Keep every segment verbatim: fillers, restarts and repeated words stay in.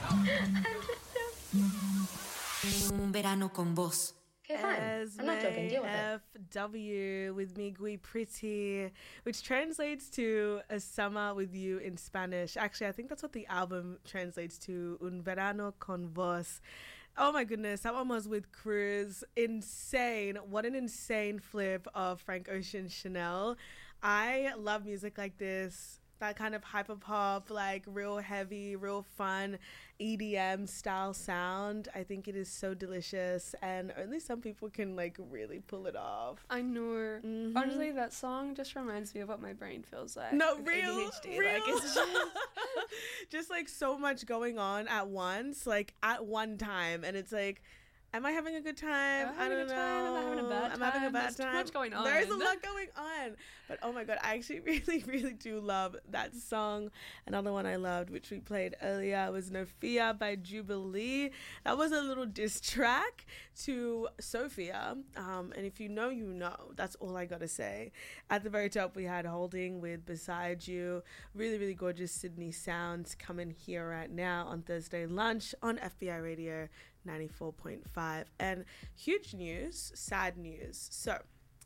Un verano con vos. Okay, fine. I'm not joking. Deal with it. F W with Mi Gui Pretty, which translates to a summer with you in Spanish. Actually, I think that's what the album translates to, Un verano con vos. Oh my goodness, that one was with Cruz. Insane. What an insane flip of Frank Ocean Chanel. I love music like this. That kind of hyper pop, like real heavy, real fun E D M style sound. I think it is so delicious, and only some people can like really pull it off. I know. Mm-hmm. Honestly, that song just reminds me of what my brain feels like. No, with real, A D H D. real. Like, it's just... just like so much going on at once, like at one time, and it's like, am I having a good time? Am I I having don't a good time? know. Am I having a bad I'm having a time? bad There's too time. much going on. There is a lot going on. But oh my God, I actually really, really do love that song. Another one I loved, which we played earlier, was No Fear by Jubilee. That was a little diss track to Sophia. Um, and if you know, you know. That's all I got to say. At the very top, we had Holding with Beside You. Really, really gorgeous Sydney sounds coming here right now on Thursday lunch on F B I Radio ninety-four point five. And huge news, sad news. So,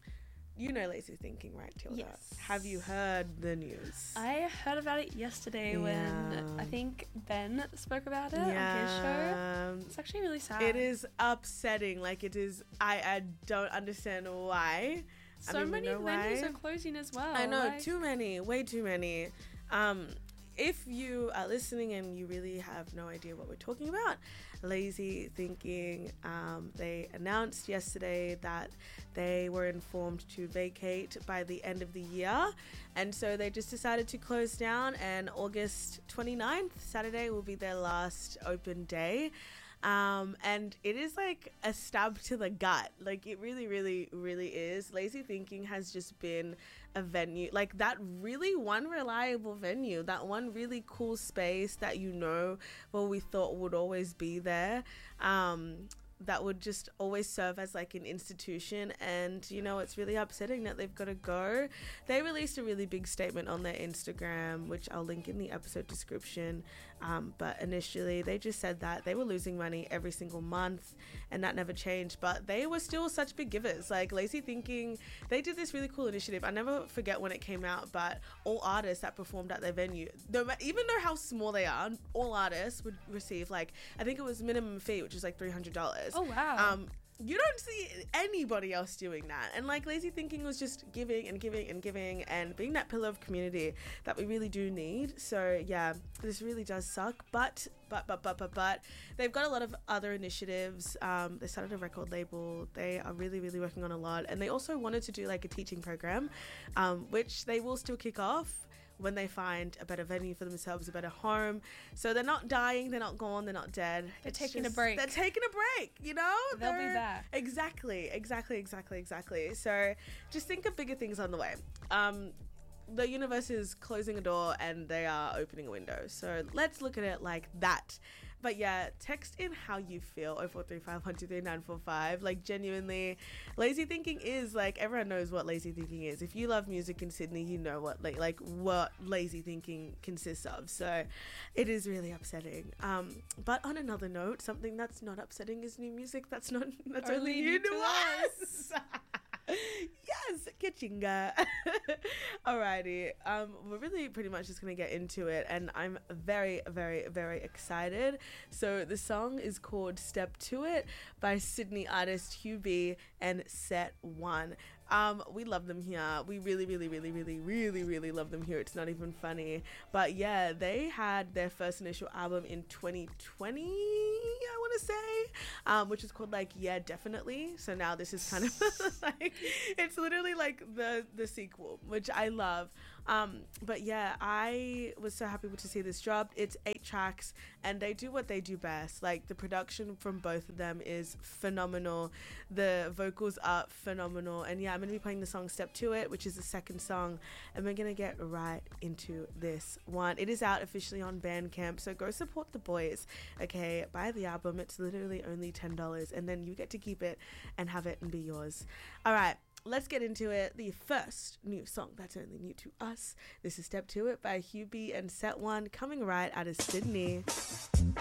you know Lazy Thinking, right, Tilda? Yes. Have you heard the news? I heard about it yesterday Yeah. when I think Ben spoke about it yeah. on his show. It's actually really sad. It is upsetting. Like, it is, I, I don't understand why. I So don't even many know why. venues are closing as well. I know, like- too many, way too many. Um, if you are listening and you really have no idea what we're talking about, Lazy Thinking, um, they announced yesterday that they were informed to vacate by the end of the year, and so they just decided to close down, and August twenty-ninth, Saturday, will be their last open day. Um, and it is like a stab to the gut. Like, it really, really, really is. Lazy Thinking has just been a venue, like that really one reliable venue, that one really cool space that, you know, well, we thought would always be there. Um, that would just always serve as like an institution, and you know, it's really upsetting that they've got to go. They released a really big statement on their Instagram, which I'll link in the episode description, um, but initially they just said that they were losing money every single month, and that never changed, but they were still such big givers. Like, Lazy Thinking, they did this really cool initiative. I never forget when it came out, but all artists that performed at their venue, no, even though how small they are, all artists would receive, like, I think it was minimum fee, which is like three hundred dollars. Oh, wow. Um, you don't see anybody else doing that. And like, Lazy Thinking was just giving and giving and giving and being that pillar of community that we really do need. So yeah, this really does suck. But but but but but but they've got a lot of other initiatives. Um, they started a record label. They are really really working on a lot, and they also wanted to do like a teaching program, um, which they will still kick off when they find a better venue for themselves, a better home. So they're not dying, they're not gone, they're not dead. They're It's taking just- a break. They're taking a break, you know? They'll be They're- back. Exactly, exactly, exactly, exactly. So just think of bigger things on the way. Um, the universe is closing a door and they are opening a window. So let's look at it like that. But yeah, text in how you feel, oh four three five, one two three, nine four five. Like, genuinely, Lazy Thinking is like, everyone knows what Lazy Thinking is. If you love music in Sydney, you know what like like what Lazy Thinking consists of. So it is really upsetting. Um, but on another note, something that's not upsetting is new music that's not that's only, Only new new to to us. Yes, Kachinga. Alrighty, um, we're really pretty much just gonna get into it, and I'm very, very, very excited. So the song is called Step To It by Sydney artist Hugh B and Set One. Um, we love them here. We really, really, really, really, really, really love them here. It's not even funny. But yeah, they had their first initial album in twenty twenty, I want to say, um, which is called like Yeah, Definitely. So now this is kind of like, it's literally like the the sequel, which I love. Um, but yeah, I was so happy to see this dropped. It's eight tracks, and they do what they do best. Like, the production from both of them is phenomenal. The vocals are phenomenal. And yeah, I'm going to be playing the song Step To It, which is the second song, and we're going to get right into this one. It is out officially on Bandcamp, so go support the boys, okay? Buy the album. It's literally only ten dollars, and then you get to keep it and have it and be yours. All right. Let's get into it. The first new song that's only new to us. This is Step To It by Hugh B and Set One, coming right out of Sydney.